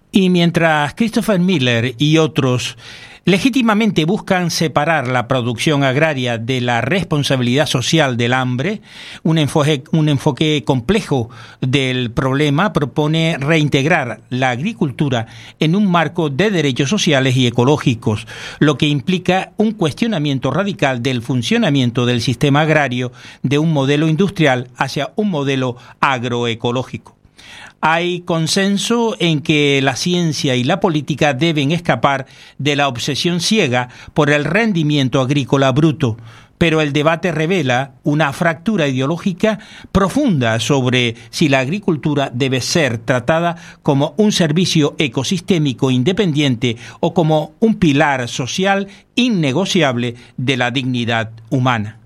Y mientras Christopher Miller y otros legítimamente buscan separar la producción agraria de la responsabilidad social del hambre, un enfoque complejo del problema propone reintegrar la agricultura en un marco de derechos sociales y ecológicos, lo que implica un cuestionamiento radical del funcionamiento del sistema agrario de un modelo industrial hacia un modelo agroecológico. Hay consenso en que la ciencia y la política deben escapar de la obsesión ciega por el rendimiento agrícola bruto, pero el debate revela una fractura ideológica profunda sobre si la agricultura debe ser tratada como un servicio ecosistémico independiente o como un pilar social innegociable de la dignidad humana.